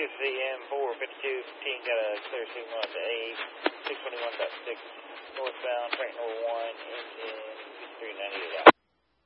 QCM 452, 15 got a clear signal at the A 621.6 northbound, track number 1, engine 398 out.